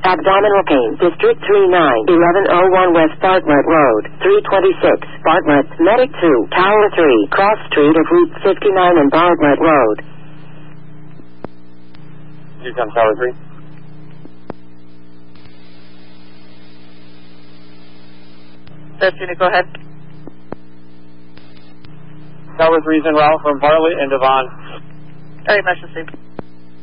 Abdominal pain. District 39, 1101 West Bartlett Road, 326, Bartlett, Medic 2, Tower 3, Cross Street of Route 59 and Bartlett Road. Tucson Tower 3. That's unit, go ahead. Tower 3's en route from Bartlett and Devon. All right, Metro State.